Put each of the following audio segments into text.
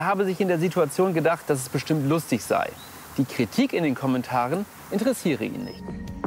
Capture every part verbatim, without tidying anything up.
Er habe sich in der Situation gedacht, dass es bestimmt lustig sei. Die Kritik in den Kommentaren interessiere ihn nicht.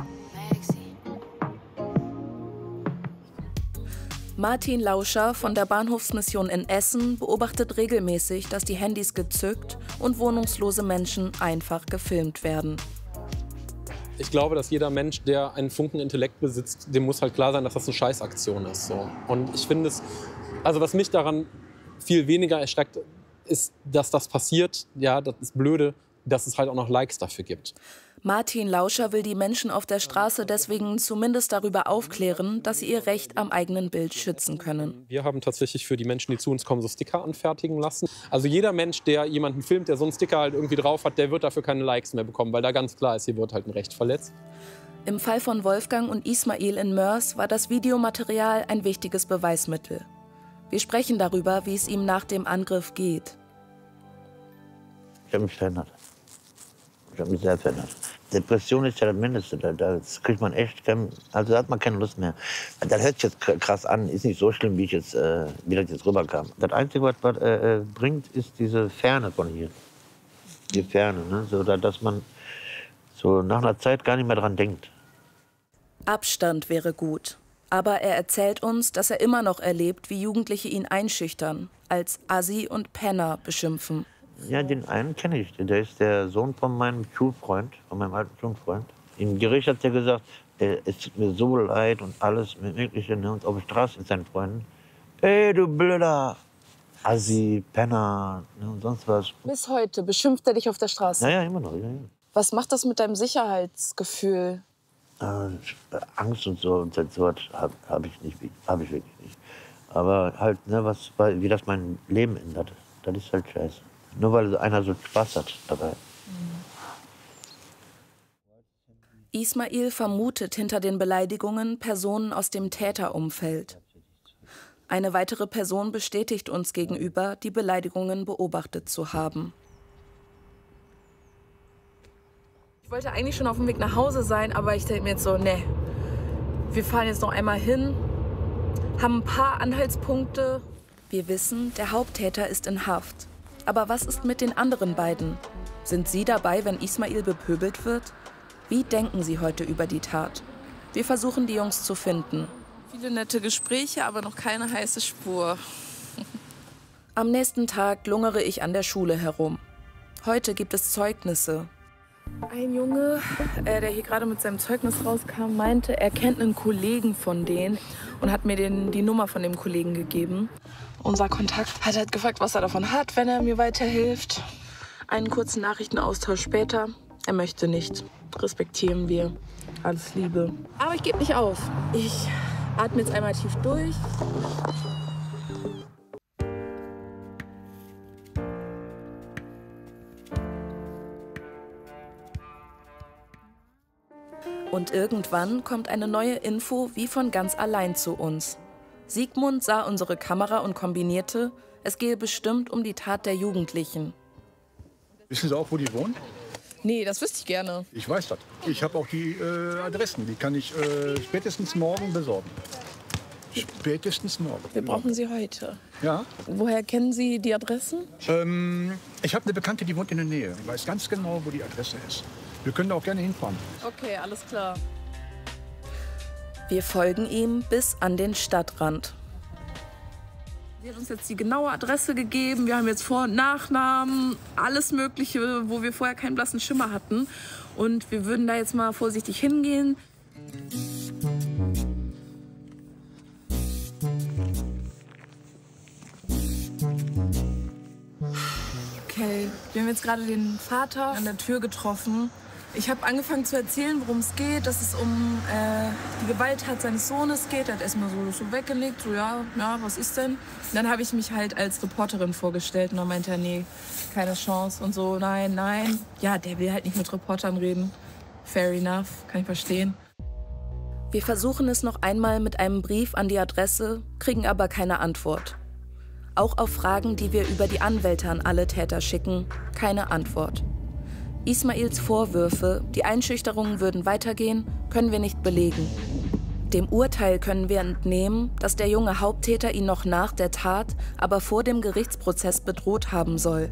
Martin Lauscher von der Bahnhofsmission in Essen beobachtet regelmäßig, dass die Handys gezückt und wohnungslose Menschen einfach gefilmt werden. Ich glaube, dass jeder Mensch, der einen Funken Intellekt besitzt, dem muss halt klar sein, dass das eine Scheißaktion ist. So. Und ich finde es, also was mich daran viel weniger erschreckt, ist, dass das passiert. Ja, das ist blöde, dass es halt auch noch Likes dafür gibt. Martin Lauscher will die Menschen auf der Straße deswegen zumindest darüber aufklären, dass sie ihr Recht am eigenen Bild schützen können. Wir haben tatsächlich für die Menschen, die zu uns kommen, so Sticker anfertigen lassen. Also jeder Mensch, der jemanden filmt, der so einen Sticker halt irgendwie drauf hat, der wird dafür keine Likes mehr bekommen, weil da ganz klar ist, hier wird halt ein Recht verletzt. Im Fall von Wolfgang und Ismail in Moers war das Videomaterial ein wichtiges Beweismittel. Wir sprechen darüber, wie es ihm nach dem Angriff geht. Ich habe mich verändert. Ich habe mich sehr verändert. Depression ist ja das Mindeste. Das kriegt man echt, also da hat man keine Lust mehr. Das hört sich jetzt krass an, ist nicht so schlimm, wie, ich jetzt, äh, wie das jetzt rüberkam. Das Einzige, was das äh, bringt, ist diese Ferne von hier. Die Ferne, ne? So, dass man so nach einer Zeit gar nicht mehr dran denkt. Abstand wäre gut. Aber er erzählt uns, dass er immer noch erlebt, wie Jugendliche ihn einschüchtern, als Assi und Penner beschimpfen. Ja, den einen kenne ich. Der ist der Sohn von meinem Schulfreund, von meinem alten Schulfreund. Im Gericht hat er gesagt, es tut mir so leid und alles Mögliche. Ne? Und auf der Straße mit seinen Freunden. Ey, du Blöder! Assi, Penner ne? Und sonst was. Bis heute beschimpft er dich auf der Straße? Ja, ja, immer noch. Ja, ja. Was macht das mit deinem Sicherheitsgefühl? Äh, Angst und so, und so habe hab ich nicht, habe ich wirklich nicht. Aber halt, ne, was, wie das mein Leben ändert, das ist halt scheiße. Nur weil einer so Spaß hat dabei. Ismail vermutet hinter den Beleidigungen Personen aus dem Täterumfeld. Eine weitere Person bestätigt uns gegenüber, die Beleidigungen beobachtet zu haben. Ich wollte eigentlich schon auf dem Weg nach Hause sein, aber ich denke mir jetzt so, ne, wir fahren jetzt noch einmal hin, haben ein paar Anhaltspunkte. Wir wissen, der Haupttäter ist in Haft. Aber was ist mit den anderen beiden? Sind sie dabei, wenn Ismail bepöbelt wird? Wie denken sie heute über die Tat? Wir versuchen, die Jungs zu finden. Viele nette Gespräche, aber noch keine heiße Spur. Am nächsten Tag lungere ich an der Schule herum. Heute gibt es Zeugnisse. Ein Junge, äh, der hier gerade mit seinem Zeugnis rauskam, meinte, er kennt einen Kollegen von denen und hat mir den, die Nummer von dem Kollegen gegeben. Unser Kontakt hat halt gefragt, was er davon hat, wenn er mir weiterhilft. Einen kurzen Nachrichtenaustausch später. Er möchte nicht. Respektieren wir. Alles Liebe. Aber ich gebe nicht auf. Ich atme jetzt einmal tief durch. Und irgendwann kommt eine neue Info wie von ganz allein zu uns. Sigmund sah unsere Kamera und kombinierte, es gehe bestimmt um die Tat der Jugendlichen. Wissen Sie auch, wo die wohnen? Nee, das wüsste ich gerne. Ich weiß das. Ich habe auch die äh, Adressen. Die kann ich äh, spätestens morgen besorgen. Spätestens morgen. Wir brauchen sie heute. Ja. Woher kennen Sie die Adressen? Ähm, ich habe eine Bekannte, die wohnt in der Nähe. Ich weiß ganz genau, wo die Adresse ist. Wir können da auch gerne hinfahren. Okay, alles klar. Wir folgen ihm bis an den Stadtrand. Sie hat uns jetzt die genaue Adresse gegeben. Wir haben jetzt Vor- und Nachnamen, alles Mögliche, wo wir vorher keinen blassen Schimmer hatten. Und wir würden da jetzt mal vorsichtig hingehen. Okay, wir haben jetzt gerade den Vater an der Tür getroffen. Ich habe angefangen zu erzählen, worum es geht, dass es um äh, die Gewalttat seines Sohnes geht. Er hat erstmal so, so weggelegt, so ja, ja, was ist denn? Und dann habe ich mich halt als Reporterin vorgestellt und dann meinte er, nee, keine Chance und so, nein, nein. Ja, der will halt nicht mit Reportern reden. Fair enough, kann ich verstehen. Wir versuchen es noch einmal mit einem Brief an die Adresse, kriegen aber keine Antwort. Auch auf Fragen, die wir über die Anwälte an alle Täter schicken, keine Antwort. Ismails Vorwürfe, die Einschüchterungen würden weitergehen, können wir nicht belegen. Dem Urteil können wir entnehmen, dass der junge Haupttäter ihn noch nach der Tat, aber vor dem Gerichtsprozess bedroht haben soll.